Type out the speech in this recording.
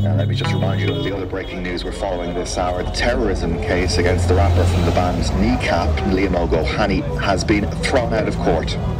Now, let me just remind you of the other breaking news we're following this hour. The terrorism case against the rapper from the band Kneecap, Liam O'Gohany, has been thrown out of court.